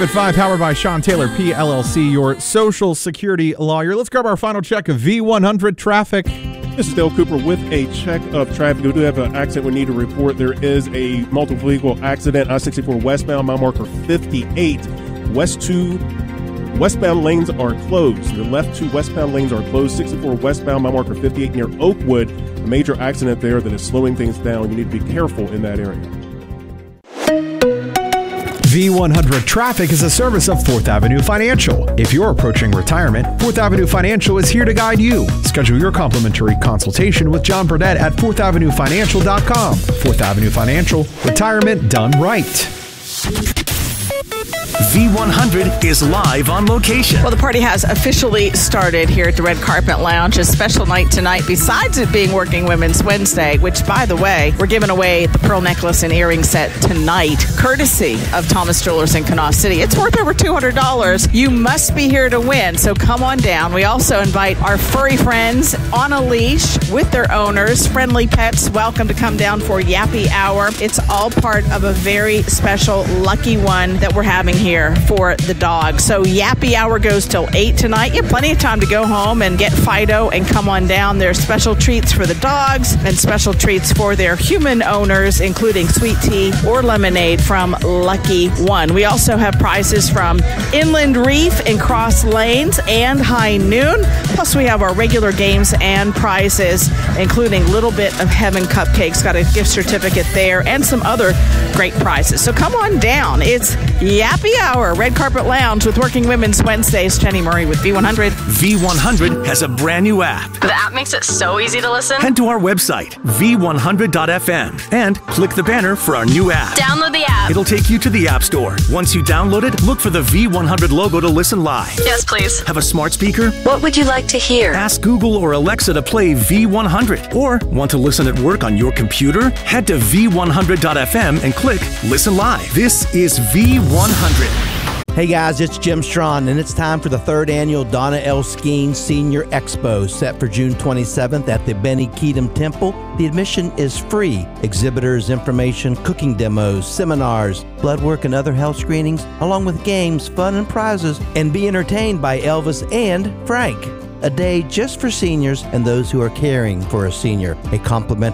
At 5, powered by Sean Taylor, PLLC, your Social Security lawyer. Let's grab our final check of V100 traffic. This is Dale Cooper with a check of traffic. We do have an accident we need to report. There is a multiple vehicle accident, I-64 westbound, mile marker 58. Westbound lanes are closed. The left two westbound lanes are closed. 64 westbound, mile marker 58 near Oakwood. A major accident there that is slowing things down. You need to be careful in that area. V100 Traffic is a service of 4th Avenue Financial. If you're approaching retirement, 4th Avenue Financial is here to guide you. Schedule your complimentary consultation with John Burdett at 4thavenuefinancial.com. 4th Avenue Financial, retirement done right. V100 is live on location. Well, the party has officially started here at the Red Carpet Lounge. A special night tonight, besides it being Working Women's Wednesday, which, by the way, we're giving away the pearl necklace and earring set tonight, courtesy of Thomas Jewelers in Kanawha City. It's worth over $200. You must be here to win, so come on down. We also invite our furry friends on a leash with their owners, friendly pets, welcome to come down for Yappy Hour. It's all part of a very special Lucky One that we're having here for the dog. So Yappy Hour goes till 8 tonight. You have plenty of time to go home and get Fido and come on down. There's special treats for the dogs and special treats for their human owners, including sweet tea or lemonade from Lucky One. We also have prizes from Inland Reef and Cross Lanes and High Noon. Plus we have our regular games and prizes, including Little Bit of Heaven Cupcakes. Got a gift certificate there and some other great prizes. So come on down. It's Yappy Hour, Red Carpet Lounge with Working Women's Wednesdays. Jenny Murray with V100. V100 has a brand new app. The app makes it so easy to listen. Head to our website, v100.fm, and click the banner for our new app. Download the app. It'll take you to the App Store. Once you download it, look for the V100 logo to listen live. Yes, please. Have a smart speaker? What would you like to hear? Ask Google or Alexa to play V100. Or want to listen at work on your computer? Head to v100.fm and click Listen Live. This is V100. Hey guys, it's Jim Strawn, and it's time for the 3rd annual Donna L. Skeen Senior Expo, set for June 27th at the Benny Keatum Temple. The admission is free. Exhibitors, information, cooking demos, seminars, blood work, and other health screenings, along with games, fun, and prizes, and be entertained by Elvis and Frank. A day just for seniors and those who are caring for a senior. A complimentary